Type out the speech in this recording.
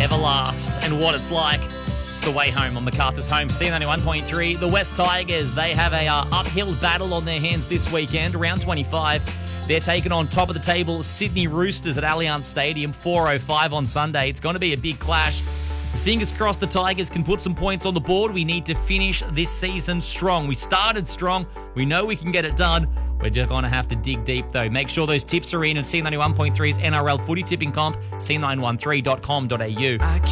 Everlast and what it's like. It's the way home on MacArthur's home. C91.3. The West Tigers, they have a uphill battle on their hands this weekend, round 25. They're taking on top of the table Sydney Roosters at Allianz Stadium, 4:05 on Sunday. It's going to be a big clash. Fingers crossed the Tigers can put some points on the board. We need to finish this season strong. We started strong. We know we can get it done. We're just going to have to dig deep, though. Make sure those tips are in at C91.3's NRL footy tipping comp, c913.com.au.